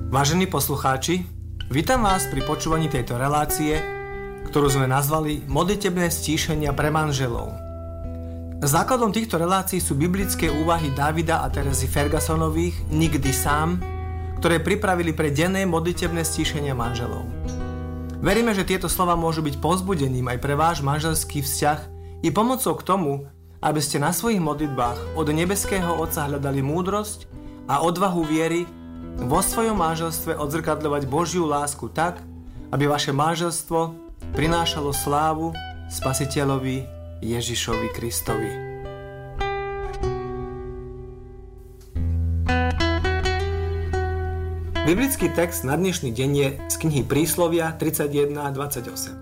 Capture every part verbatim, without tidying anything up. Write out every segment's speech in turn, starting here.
Vážení poslucháči, vítam vás pri počúvaní tejto relácie, ktorú sme nazvali Modlitebné stíšenia pre manželov. Základom týchto relácií sú biblické úvahy Davida a Terezy Fergusonových Nikdy sám, ktoré pripravili pre denné modlitebné stíšenia manželov. Veríme, že tieto slova môžu byť povzbudením aj pre váš manželský vzťah i pomocou k tomu, aby ste na svojich modlitbách od nebeského Otca hľadali múdrosť a odvahu viery vo svojom manželstve odzrkadľovať Božiu lásku tak, aby vaše manželstvo prinášalo slávu Spasiteľovi Ježišovi Kristovi. Biblický text na dnešný deň je z knihy Príslovia tridsaťjeden dvadsaťosem.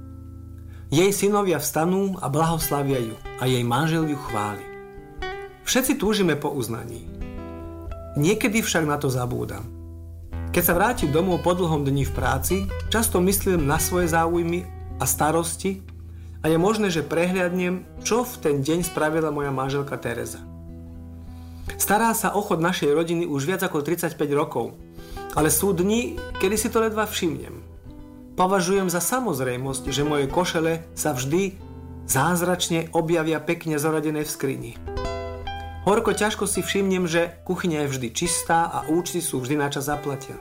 Jej synovia vstanú a blahoslavia ju a jej manžel ju chváli. Všetci túžime po uznaní. Niekedy však na to zabúdam. Keď sa vrátim domov po dlhom dni v práci, často myslím na svoje záujmy a starosti a je možné, že prehliadnem, čo v ten deň spravila moja manželka Tereza. Stará sa o chod našej rodiny už viac ako tridsaťpäť rokov, ale sú dni, kedy si to ledva všimnem. Považujem za samozrejmosť, že moje košele sa vždy zázračne objavia pekne zoradené v skrini. Horko ťažko si všimnem, že kuchyňa je vždy čistá a účty sú vždy načas zaplatené.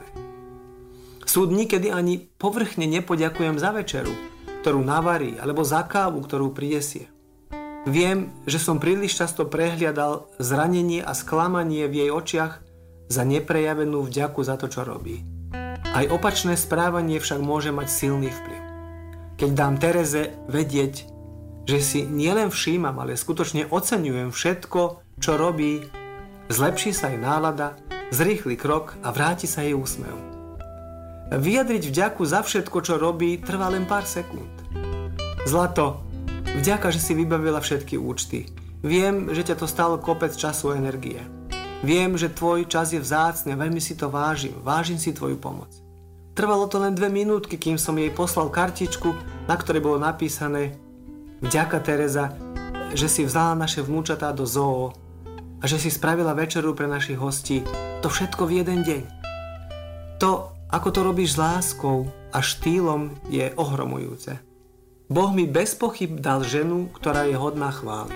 Sú dni, kedy ani povrchne nepoďakujem za večeru, ktorú navarí, alebo za kávu, ktorú prinesie. Viem, že som príliš často prehliadal zranenie a sklamanie v jej očiach za neprejavenú vďaku za to, čo robí. Aj opačné správanie však môže mať silný vplyv. Keď dám Tereze vedieť, že si nielen všímam, ale skutočne oceňujem všetko, čo robí, zlepší sa jej nálada, zrýchli krok a vráti sa jej úsmev. Vyjadriť vďaku za všetko, čo robí, trvá len pár sekúnd. Zlato, vďaka, že si vybavila všetky účty. Viem, že ťa to stálo kopec času a energie. Viem, že tvoj čas je vzácny a veľmi si to vážim. Vážim si tvoju pomoc. Trvalo to len dve minútky, kým som jej poslal kartičku, na ktorej bolo napísané: Vďaka, Tereza, že si vzala naše vnúčatá do zoo a že si spravila večeru pre našich hostí. To všetko v jeden deň. To, ako to robíš s láskou a štýlom, je ohromujúce. Boh mi bez pochyb dal ženu, ktorá je hodná chvály.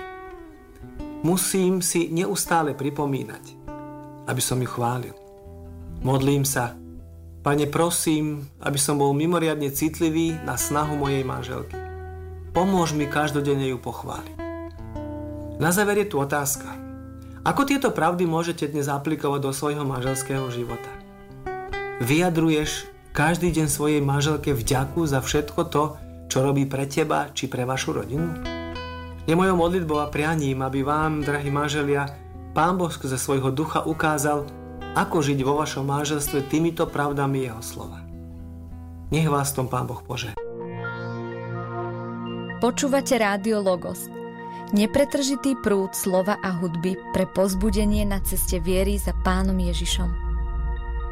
Musím si neustále pripomínať, aby som ju chválil. Modlím sa: Pane, prosím, aby som bol mimoriadne citlivý na snahu mojej manželky. Pomôž mi každodenne ju pochváliť. Na záver je tu otázka. Ako tieto pravdy môžete dnes aplikovať do svojho manželského života? Vyjadruješ každý deň svojej manželke vďaku za všetko to, čo robí pre teba či pre vašu rodinu? Je mojou modlitbou a prianím, aby vám, drahí manželia, Pán Boh ze svojho ducha ukázal, ako žiť vo vašom manželstve týmito pravdami jeho slova. Nech vás tom Pán Boh požehná. Počúvate Rádio Logos, nepretržitý prúd slova a hudby pre povzbudenie na ceste viery za Pánom Ježišom.